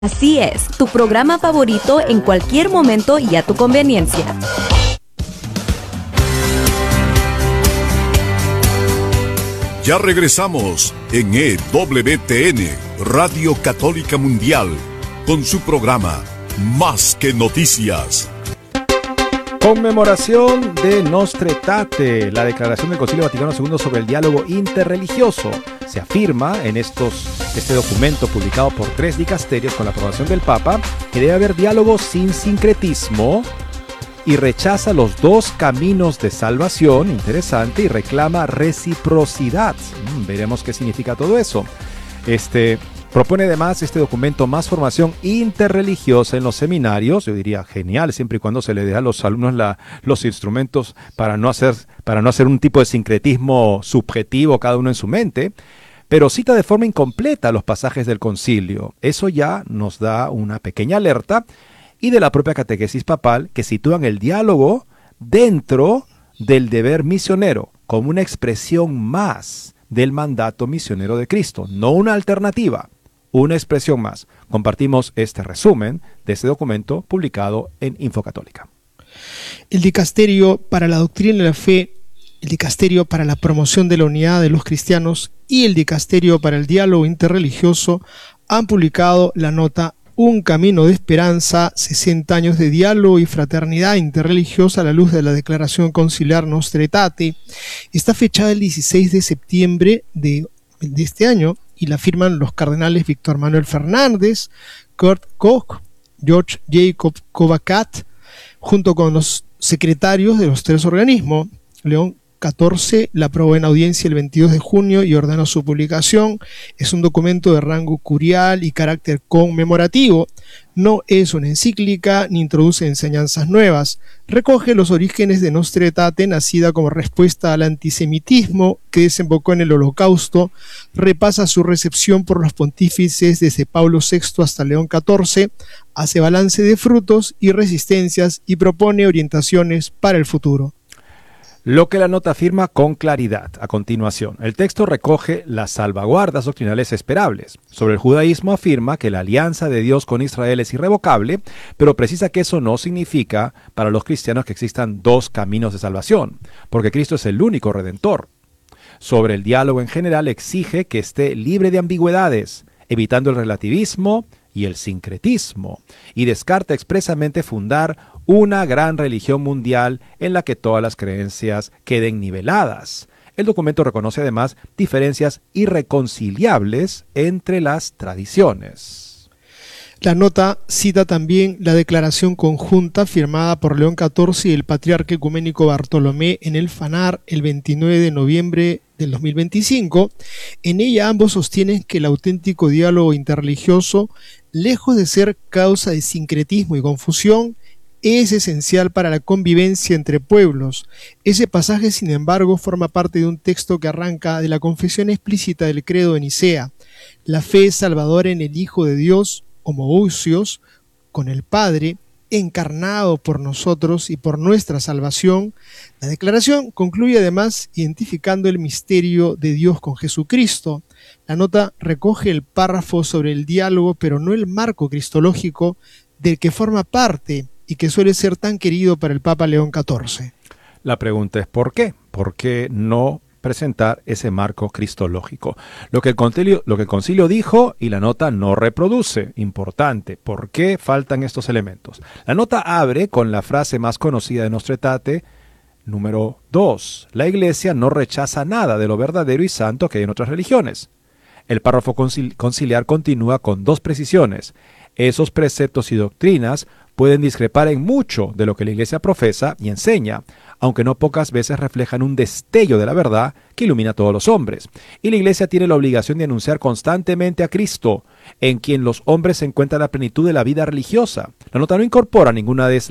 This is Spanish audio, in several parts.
Así es, tu programa favorito en cualquier momento y a tu conveniencia. Ya regresamos en EWTN, Radio Católica Mundial, con su programa Más que Noticias. Conmemoración de Nostra Aetate, la declaración del Concilio Vaticano II sobre el diálogo interreligioso. Se afirma en este documento publicado por 3 dicasterios con la aprobación del Papa que debe haber diálogo sin sincretismo y rechaza los 2 caminos de salvación, interesante, y reclama reciprocidad. Veremos qué significa todo eso. Propone además este documento más formación interreligiosa en los seminarios. Yo diría genial, siempre y cuando se le dé a los alumnos los instrumentos para no hacer un tipo de sincretismo subjetivo cada uno en su mente. Pero cita de forma incompleta los pasajes del concilio. Eso ya nos da una pequeña alerta, y de la propia catequesis papal, que sitúan el diálogo dentro del deber misionero como una expresión más del mandato misionero de Cristo, no una alternativa, una expresión más. Compartimos este resumen de este documento publicado en Infocatólica. El Dicasterio para la Doctrina de la Fe, el Dicasterio para la Promoción de la Unidad de los Cristianos y el Dicasterio para el Diálogo Interreligioso han publicado la nota Un Camino de Esperanza, 60 años de diálogo y fraternidad interreligiosa a la luz de la Declaración Conciliar Nostra Aetate. Está fechada el 16 de septiembre de este año y la firman los cardenales Víctor Manuel Fernández, Kurt Koch, George Jacob Kovacat, junto con los secretarios de los 3 organismos. León XIV la aprobó en audiencia el 22 de junio y ordenó su publicación. Es un documento de rango curial y carácter conmemorativo. No es una encíclica ni introduce enseñanzas nuevas. Recoge los orígenes de Nostra Aetate, nacida como respuesta al antisemitismo que desembocó en el Holocausto. Repasa su recepción por los pontífices desde Pablo VI hasta León XIV. Hace balance de frutos y resistencias y propone orientaciones para el futuro. Lo que la nota afirma con claridad. A continuación, el texto recoge las salvaguardas doctrinales esperables. Sobre el judaísmo afirma que la alianza de Dios con Israel es irrevocable, pero precisa que eso no significa para los cristianos que existan 2 caminos de salvación, porque Cristo es el único redentor. Sobre el diálogo en general exige que esté libre de ambigüedades, evitando el relativismo y el sincretismo, y descarta expresamente fundar una gran religión mundial en la que todas las creencias queden niveladas. El documento reconoce además diferencias irreconciliables entre las tradiciones. La nota cita también la declaración conjunta firmada por León XIV y el patriarca ecuménico Bartolomé en el FANAR el 29 de noviembre del 2025. En ella ambos sostienen que el auténtico diálogo interreligioso, lejos de ser causa de sincretismo y confusión, es esencial para la convivencia entre pueblos. Ese pasaje, sin embargo, forma parte de un texto que arranca de la confesión explícita del credo de Nicea. La fe salvadora en el Hijo de Dios, homoousios, con el Padre, encarnado por nosotros y por nuestra salvación. La declaración concluye además identificando el misterio de Dios con Jesucristo. La nota recoge el párrafo sobre el diálogo, pero no el marco cristológico del que forma parte y que suele ser tan querido para el Papa León XIV. La pregunta es ¿por qué? ¿Por qué no presentar ese marco cristológico? Lo que el concilio dijo y la nota no reproduce. Importante. ¿Por qué faltan estos elementos? La nota abre con la frase más conocida de Nostra Aetate, número 2. La Iglesia no rechaza nada de lo verdadero y santo que hay en otras religiones. El párrafo conciliar continúa con 2 precisiones. Esos preceptos y doctrinas pueden discrepar en mucho de lo que la Iglesia profesa y enseña, aunque no pocas veces reflejan un destello de la verdad que ilumina a todos los hombres. Y la Iglesia tiene la obligación de anunciar constantemente a Cristo, en quien los hombres encuentran la plenitud de la vida religiosa. La nota no incorpora ninguna de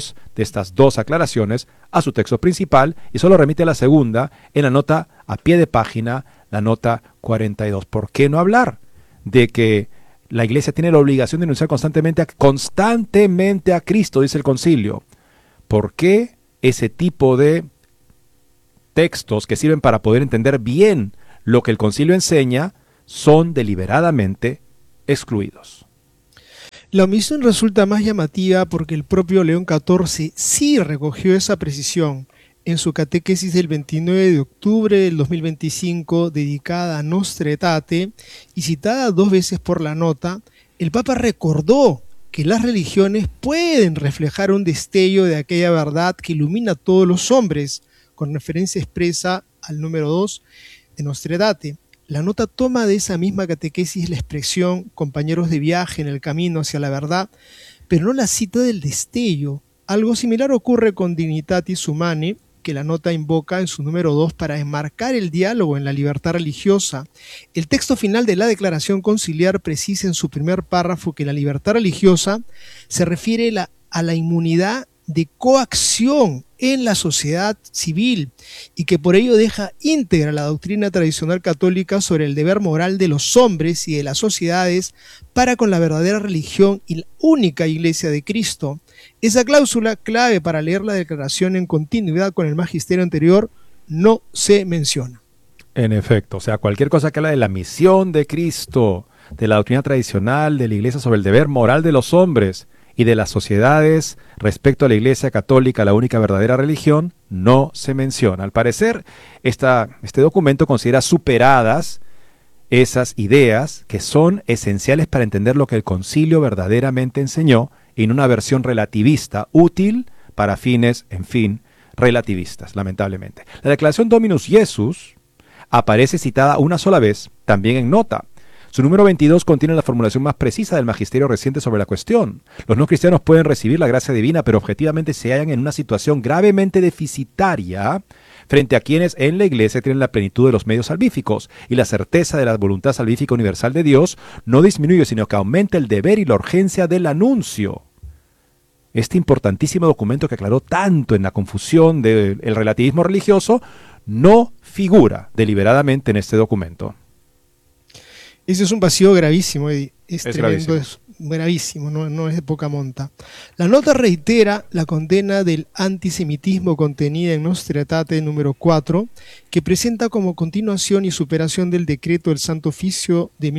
estas dos aclaraciones a su texto principal y solo remite a la segunda en la nota a pie de página, la nota 42. ¿Por qué no hablar de que la Iglesia tiene la obligación de anunciar constantemente a Cristo, dice el concilio? ¿Por qué ese tipo de textos que sirven para poder entender bien lo que el concilio enseña son deliberadamente excluidos? La omisión resulta más llamativa porque el propio León XIV sí recogió esa precisión en su catequesis del 29 de octubre del 2025, dedicada a Nostra Aetate y citada 2 veces por la nota. El Papa recordó que las religiones pueden reflejar un destello de aquella verdad que ilumina a todos los hombres, con referencia expresa al número 2 de Nostra Aetate. La nota toma de esa misma catequesis la expresión compañeros de viaje en el camino hacia la verdad, pero no la cita del destello. Algo similar ocurre con Dignitatis Humanae, que la nota invoca en su número 2 para enmarcar el diálogo en la libertad religiosa. El texto final de la Declaración Conciliar precisa en su primer párrafo que la libertad religiosa se refiere a la inmunidad de coacción en la sociedad civil y que por ello deja íntegra la doctrina tradicional católica sobre el deber moral de los hombres y de las sociedades para con la verdadera religión y la única Iglesia de Cristo. Esa cláusula, clave para leer la declaración en continuidad con el magisterio anterior, no se menciona. En efecto, o sea, cualquier cosa que habla de la misión de Cristo, de la doctrina tradicional de la Iglesia sobre el deber moral de los hombres y de las sociedades respecto a la Iglesia Católica, la única verdadera religión, no se menciona. Al parecer, este documento considera superadas esas ideas que son esenciales para entender lo que el concilio verdaderamente enseñó en una versión relativista, útil para fines, en fin, relativistas, lamentablemente. La declaración Dominus Iesus aparece citada una sola vez, también en nota. Su número 22 contiene la formulación más precisa del magisterio reciente sobre la cuestión. Los no cristianos pueden recibir la gracia divina, pero objetivamente se hallan en una situación gravemente deficitaria frente a quienes en la Iglesia tienen la plenitud de los medios salvíficos, y la certeza de la voluntad salvífica universal de Dios no disminuye, sino que aumenta el deber y la urgencia del anuncio. Este importantísimo documento que aclaró tanto en la confusión del relativismo religioso no figura deliberadamente en este documento. Ese es un vacío gravísimo, Eddie. Es tremendo, gravísimo. es gravísimo, no es de poca monta. La nota reitera la condena del antisemitismo contenida en Nostra Aetate número 4, que presenta como continuación y superación del decreto del Santo Oficio de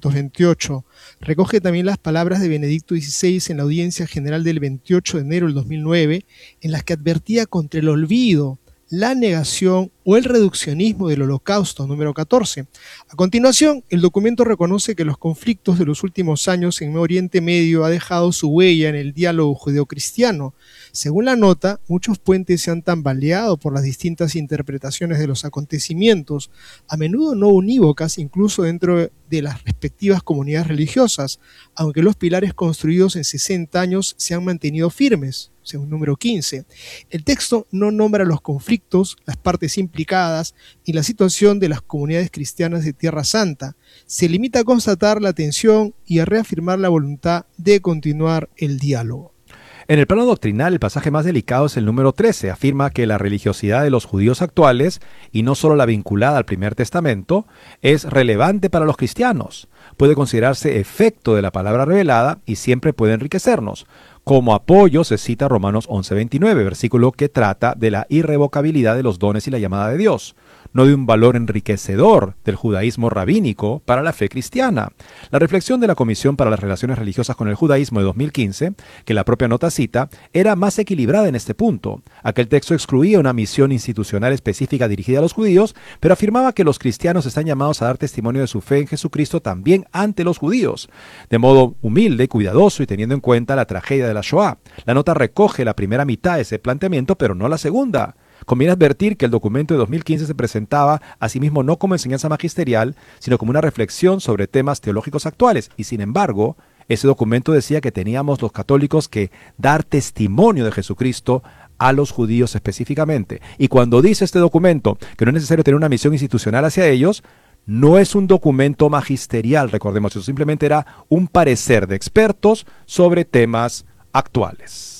1928. Recoge también las palabras de Benedicto XVI en la audiencia general del 28 de enero del 2009, en las que advertía contra el olvido, la negación o el reduccionismo del Holocausto, número 14. A continuación, el documento reconoce que los conflictos de los últimos años en Oriente Medio ha dejado su huella en el diálogo judeocristiano. Según la nota, muchos puentes se han tambaleado por las distintas interpretaciones de los acontecimientos, a menudo no unívocas incluso dentro de las respectivas comunidades religiosas, aunque los pilares construidos en 60 años se han mantenido firmes, según número 15. El texto no nombra los conflictos, las partes implicadas y la situación de las comunidades cristianas de Tierra Santa. Se limita a constatar la tensión y a reafirmar la voluntad de continuar el diálogo. En el plano doctrinal, el pasaje más delicado es el número 13. Afirma que la religiosidad de los judíos actuales, y no solo la vinculada al Primer Testamento, es relevante para los cristianos. Puede considerarse efecto de la palabra revelada y siempre puede enriquecernos. Como apoyo se cita Romanos 11:29, versículo que trata de la irrevocabilidad de los dones y la llamada de Dios, no de un valor enriquecedor del judaísmo rabínico para la fe cristiana. La reflexión de la Comisión para las Relaciones Religiosas con el Judaísmo de 2015, que la propia nota cita, era más equilibrada en este punto. Aquel texto excluía una misión institucional específica dirigida a los judíos, pero afirmaba que los cristianos están llamados a dar testimonio de su fe en Jesucristo también ante los judíos, de modo humilde, cuidadoso y teniendo en cuenta la tragedia de la Shoah. La nota recoge la primera mitad de ese planteamiento, pero no la segunda. Conviene advertir que el documento de 2015 se presentaba asimismo no como enseñanza magisterial, sino como una reflexión sobre temas teológicos actuales, y sin embargo, ese documento decía que teníamos los católicos que dar testimonio de Jesucristo a los judíos específicamente. Y cuando dice este documento que no es necesario tener una misión institucional hacia ellos, no es un documento magisterial, recordemos, eso simplemente era un parecer de expertos sobre temas actuales.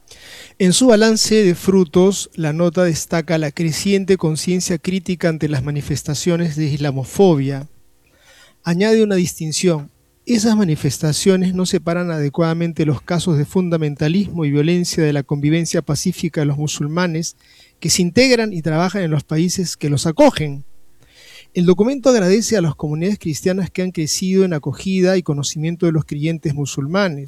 En su balance de frutos, la nota destaca la creciente conciencia crítica ante las manifestaciones de islamofobia. Añade una distinción: esas manifestaciones no separan adecuadamente los casos de fundamentalismo y violencia de la convivencia pacífica de los musulmanes que se integran y trabajan en los países que los acogen. El documento agradece a las comunidades cristianas que han crecido en acogida y conocimiento de los creyentes musulmanes.